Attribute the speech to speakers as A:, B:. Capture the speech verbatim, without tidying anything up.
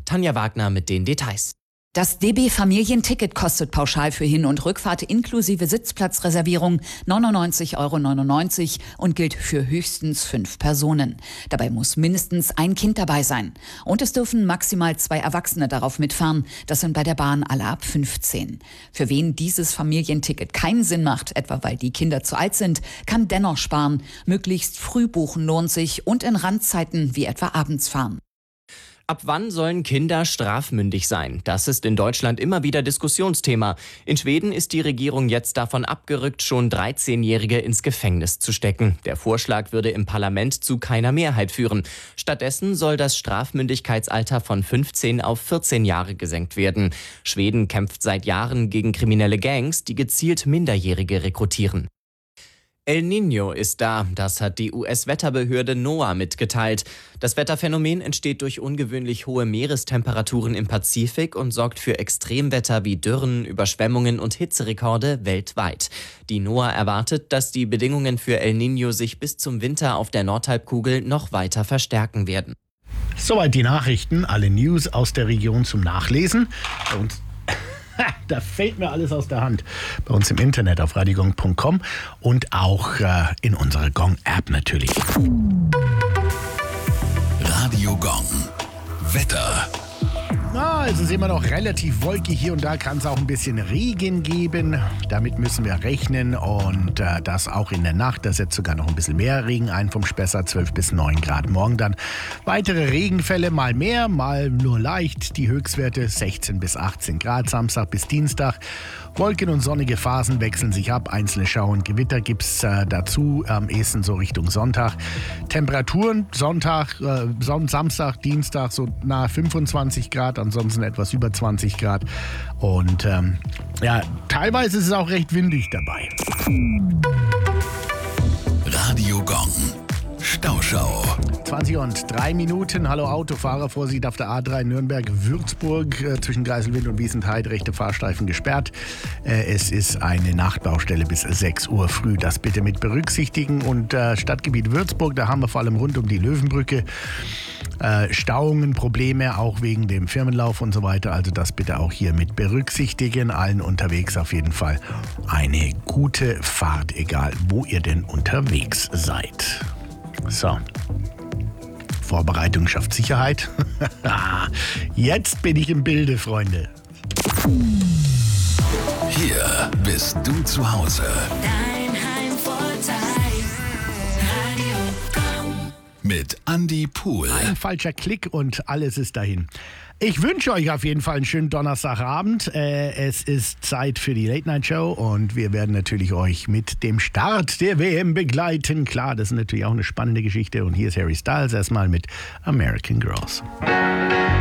A: Tanja Wagner mit den Details.
B: Das D B-Familienticket kostet pauschal für Hin- und Rückfahrt inklusive Sitzplatzreservierung neunundneunzig Euro neunundneunzig und gilt für höchstens fünf Personen. Dabei muss mindestens ein Kind dabei sein. Und es dürfen maximal zwei Erwachsene darauf mitfahren. Das sind bei der Bahn alle ab fünfzehn. Für wen dieses Familienticket keinen Sinn macht, etwa weil die Kinder zu alt sind, kann dennoch sparen. Möglichst früh buchen lohnt sich und in Randzeiten wie etwa abends fahren.
A: Ab wann sollen Kinder strafmündig sein? Das ist in Deutschland immer wieder Diskussionsthema. In Schweden ist die Regierung jetzt davon abgerückt, schon dreizehnjährige ins Gefängnis zu stecken. Der Vorschlag würde im Parlament zu keiner Mehrheit führen. Stattdessen soll das Strafmündigkeitsalter von fünfzehn auf vierzehn Jahre gesenkt werden. Schweden kämpft seit Jahren gegen kriminelle Gangs, die gezielt Minderjährige rekrutieren. El Niño ist da, das hat die U S-Wetterbehörde NOAA mitgeteilt. Das Wetterphänomen entsteht durch ungewöhnlich hohe Meerestemperaturen im Pazifik und sorgt für Extremwetter wie Dürren, Überschwemmungen und Hitzerekorde weltweit. Die NOAA erwartet, dass die Bedingungen für El Niño sich bis zum Winter auf der Nordhalbkugel noch weiter verstärken werden.
C: Soweit die Nachrichten, alle News aus der Region zum Nachlesen. Bei uns Da fällt mir alles aus der Hand. Bei uns im Internet auf radiogong punkt com und auch äh, in unserer Gong-App natürlich.
D: Radio Gong. Wetter.
C: Na, es ist immer noch relativ wolkig. Hier und da kann es auch ein bisschen Regen geben. Damit müssen wir rechnen. Und äh, das auch in der Nacht. Da setzt sogar noch ein bisschen mehr Regen ein vom Spessart, zwölf bis neun Grad. Morgen dann weitere Regenfälle, mal mehr, mal nur leicht. Die Höchstwerte sechzehn bis achtzehn Grad. Samstag bis Dienstag. Wolken und sonnige Phasen wechseln sich ab. Einzelne Schauer und Gewitter gibt es äh, dazu. Am ehesten so Richtung Sonntag. Temperaturen Sonntag, äh, Son- Samstag, Dienstag so nahe fünfundzwanzig Grad. Ansonsten etwas über zwanzig Grad. Und ähm, ja, teilweise ist es auch recht windig dabei.
D: Radio Gong. Stauschau.
C: zwanzig und drei Minuten. Hallo Autofahrer, Vorsicht auf der A drei Nürnberg-Würzburg. Äh, zwischen Geiselwind und Wiesenthal rechte Fahrstreifen gesperrt. Äh, es ist eine Nachtbaustelle bis sechs Uhr früh. Das bitte mit berücksichtigen. Und äh, Stadtgebiet Würzburg, da haben wir vor allem rund um die Löwenbrücke äh, Stauungen, Probleme, auch wegen dem Firmenlauf und so weiter. Also das bitte auch hier mit berücksichtigen. Allen unterwegs auf jeden Fall eine gute Fahrt, egal wo ihr denn unterwegs seid. So. Vorbereitung schafft Sicherheit. Jetzt bin ich im Bilde, Freunde.
D: Hier bist du zu Hause.
E: Dein Heimvorteil. Radio Gong.
D: Mit Andi Pohl.
C: Ein falscher Klick und alles ist dahin. Ich wünsche euch auf jeden Fall einen schönen Donnerstagabend. Äh, es ist Zeit für die Late-Night-Show und wir werden natürlich euch mit dem Start der W M begleiten. Klar, das ist natürlich auch eine spannende Geschichte. Und hier ist Harry Styles erstmal mit American Girls.